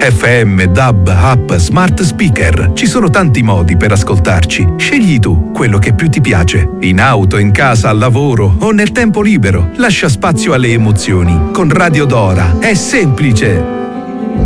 FM, DAB, app, smart speaker. Ci sono tanti modi per ascoltarci. Scegli tu quello che più ti piace. In auto, in casa, al lavoro o nel tempo libero. Lascia spazio alle emozioni. Con Radio Dora è semplice.